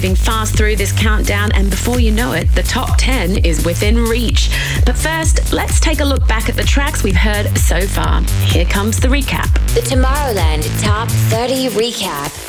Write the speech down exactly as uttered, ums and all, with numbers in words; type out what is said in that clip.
Fast through this countdown, and before you know it, the top ten is within reach. But first, let's take a look back at the tracks we've heard so far. Here comes the recap. The Tomorrowland Top thirty Recap.